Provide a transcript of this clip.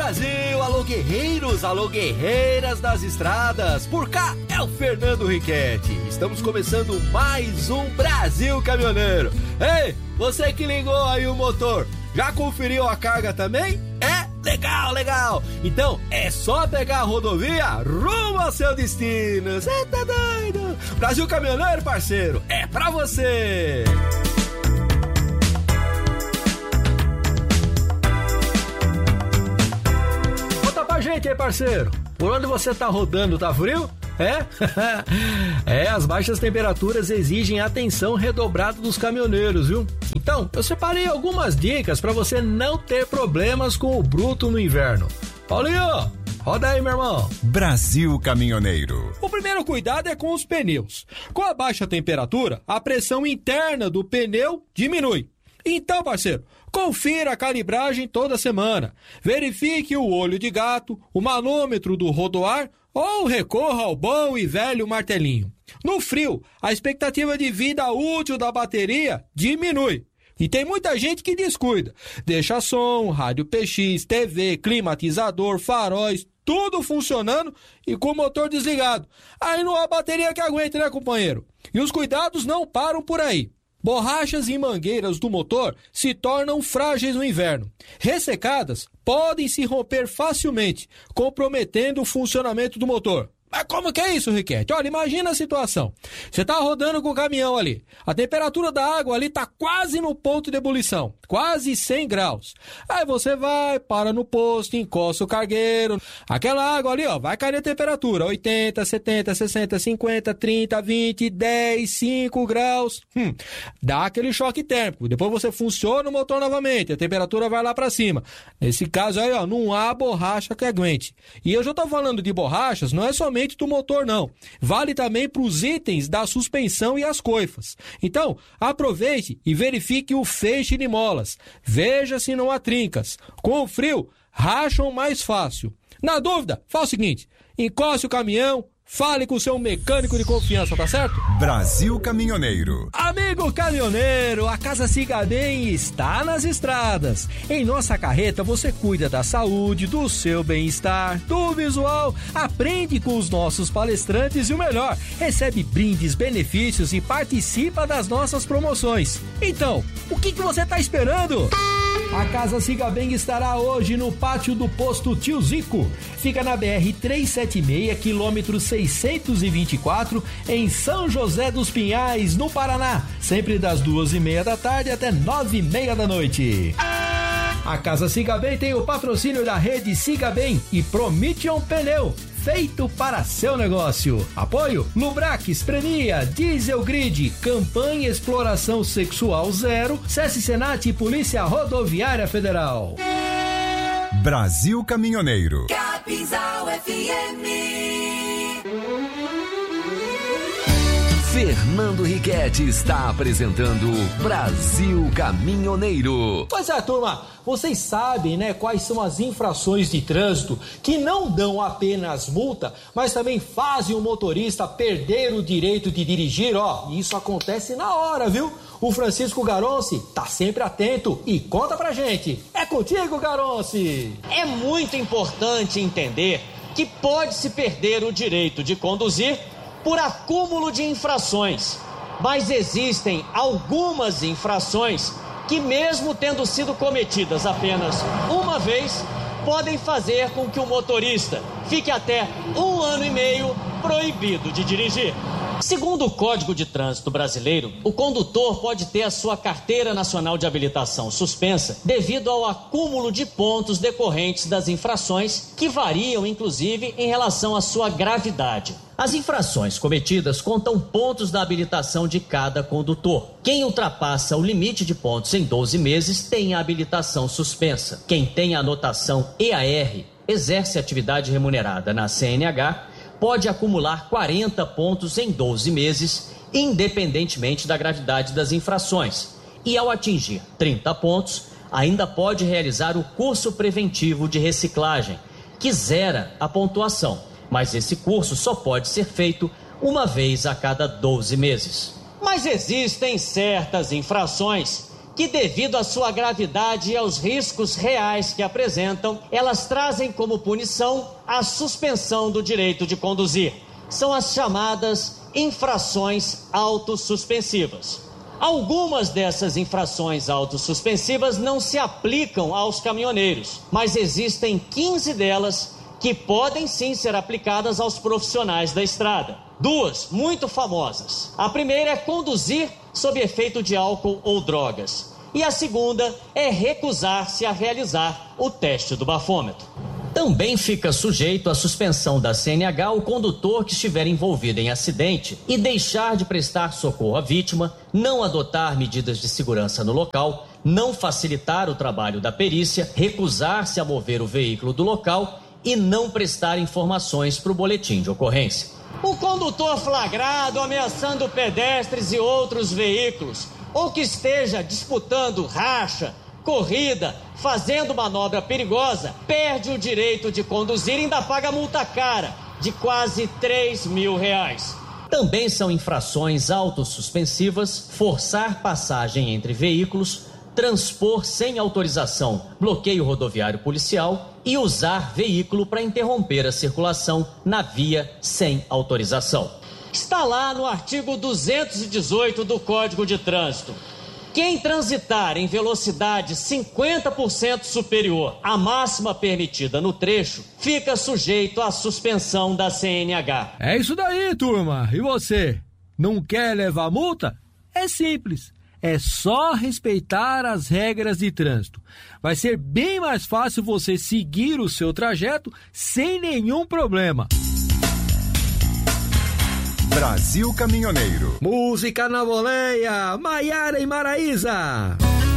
Brasil, alô guerreiros, alô guerreiras das estradas. Por cá é o Fernando Riquetti. Estamos começando mais um Brasil Caminhoneiro. Ei, você que ligou aí o motor, já conferiu a carga também? É? Legal, legal. Então é só pegar a rodovia rumo ao seu destino. Cê tá doido? Brasil Caminhoneiro, parceiro, é pra você. Gente aí, parceiro, por onde você tá rodando, tá frio? As baixas temperaturas exigem atenção redobrada dos caminhoneiros, viu? Então, eu separei algumas dicas para você não ter problemas com o bruto no inverno. Paulinho, roda aí, meu irmão. Brasil Caminhoneiro. O primeiro cuidado é com os pneus. Com a baixa temperatura, a pressão interna do pneu diminui. Então, parceiro, confira a calibragem toda semana. Verifique o olho de gato, o manômetro do rodoar ou recorra ao bom e velho martelinho. No frio, a expectativa de vida útil da bateria diminui. E tem muita gente que descuida. Deixa som, rádio PX, TV, climatizador, faróis, tudo funcionando e com o motor desligado. Aí não há bateria que aguente, né, companheiro? E os cuidados não param por aí. Borrachas e mangueiras do motor se tornam frágeis no inverno. Ressecadas, podem se romper facilmente, comprometendo o funcionamento do motor. Mas como que é isso, Riquetti? Olha, imagina a situação. Você tá rodando com o caminhão ali. A temperatura da água ali tá quase no ponto de ebulição. Quase 100 graus. Aí você vai, para no posto, encosta o cargueiro. Aquela água ali, ó, vai cair a temperatura. 80, 70, 60, 50, 30, 20, 10, 5 graus. Dá aquele choque térmico. Depois você funciona o motor novamente. A temperatura vai lá pra cima. Nesse caso aí, ó, não há borracha que aguente. E eu já tô falando de borrachas, não é somente do motor não, vale também para os itens da suspensão e as coifas. Então, aproveite e verifique o feixe de molas, veja se não há trincas. Com o frio, racham mais fácil. Na dúvida, faça o seguinte, encoste o caminhão, fale com o seu mecânico de confiança, tá certo? Brasil Caminhoneiro. Amigo caminhoneiro, a Casa Siga Bem está nas estradas. Em nossa carreta você cuida da saúde, do seu bem-estar, do visual, aprende com os nossos palestrantes e o melhor, recebe brindes, benefícios e participa das nossas promoções. Então, o que você está esperando? A Casa Siga Bem estará hoje no pátio do posto Tio Zico. Fica na BR-376, quilômetro 624, em São José dos Pinhais, no Paraná. Sempre das 2h30 da tarde até 9h30 da noite. A Casa Siga Bem tem o patrocínio da rede Siga Bem e Promission Pneu, feito para seu negócio. Apoio Lubrax, Premia, Diesel Grid, Campanha Exploração Sexual Zero, SESC Senat e Polícia Rodoviária Federal. Brasil Caminhoneiro. Capinzal FM. Fernando Riquetti está apresentando Brasil Caminhoneiro. Pois é, turma, vocês sabem, né, quais são as infrações de trânsito que não dão apenas multa, mas também fazem o motorista perder o direito de dirigir, ó, isso acontece na hora, viu? O Francisco Garonci tá sempre atento e conta pra gente. É contigo, Garonci! É muito importante entender que pode-se perder o direito de conduzir por acúmulo de infrações, mas existem algumas infrações que, mesmo tendo sido cometidas apenas uma vez, podem fazer com que o motorista fique até 1 ano e meio proibido de dirigir. Segundo o Código de Trânsito Brasileiro, o condutor pode ter a sua carteira nacional de habilitação suspensa devido ao acúmulo de pontos decorrentes das infrações, que variam, inclusive, em relação à sua gravidade. As infrações cometidas contam pontos da habilitação de cada condutor. Quem ultrapassa o limite de pontos em 12 meses tem a habilitação suspensa. Quem tem a anotação EAR, exerce atividade remunerada na CNH, pode acumular 40 pontos em 12 meses, independentemente da gravidade das infrações. E ao atingir 30 pontos, ainda pode realizar o curso preventivo de reciclagem, que zera a pontuação. Mas esse curso só pode ser feito uma vez a cada 12 meses. Mas existem certas infrações que, devido à sua gravidade e aos riscos reais que apresentam, elas trazem como punição a suspensão do direito de conduzir. São as chamadas infrações autossuspensivas. Algumas dessas infrações autossuspensivas não se aplicam aos caminhoneiros, mas existem 15 delas que podem sim ser aplicadas aos profissionais da estrada. Duas muito famosas. A primeira é conduzir sob efeito de álcool ou drogas. E a segunda é recusar-se a realizar o teste do bafômetro. Também fica sujeito à suspensão da CNH o condutor que estiver envolvido em acidente e deixar de prestar socorro à vítima, não adotar medidas de segurança no local, não facilitar o trabalho da perícia, recusar-se a mover o veículo do local e não prestar informações para o boletim de ocorrência. O condutor flagrado ameaçando pedestres e outros veículos, ou que esteja disputando racha, corrida, fazendo manobra perigosa, perde o direito de conduzir e ainda paga multa cara de quase R$3.000. Também são infrações autossuspensivas forçar passagem entre veículos, transpor sem autorização bloqueio rodoviário policial e usar veículo para interromper a circulação na via sem autorização. Está lá no artigo 218 do Código de Trânsito. Quem transitar em velocidade 50% superior à máxima permitida no trecho, fica sujeito à suspensão da CNH. É isso daí, turma. E você, não quer levar multa? É simples. É só respeitar as regras de trânsito. Vai ser bem mais fácil você seguir o seu trajeto sem nenhum problema. Brasil Caminhoneiro. Música na voleia, Maiara e Maraísa.